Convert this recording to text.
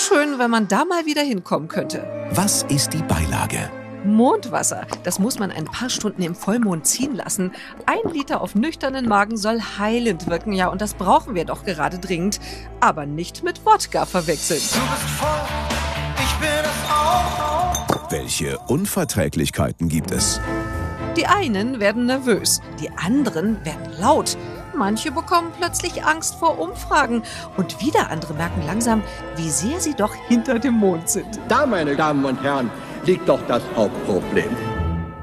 schön, wenn man da mal wieder hinkommen könnte. Was ist die Beilage? Mondwasser. Das muss man ein paar Stunden im Vollmond ziehen lassen. 1 Liter auf nüchternen Magen soll heilend wirken. Ja, und das brauchen wir doch gerade dringend. Aber nicht mit Wodka verwechseln. Du bist voll, ich bin es auch. Welche Unverträglichkeiten gibt es? Die einen werden nervös, die anderen werden laut. Manche bekommen plötzlich Angst vor Umfragen. Und wieder andere merken langsam, wie sehr sie doch hinter dem Mond sind. Da, meine Damen und Herren, liegt doch das Hauptproblem.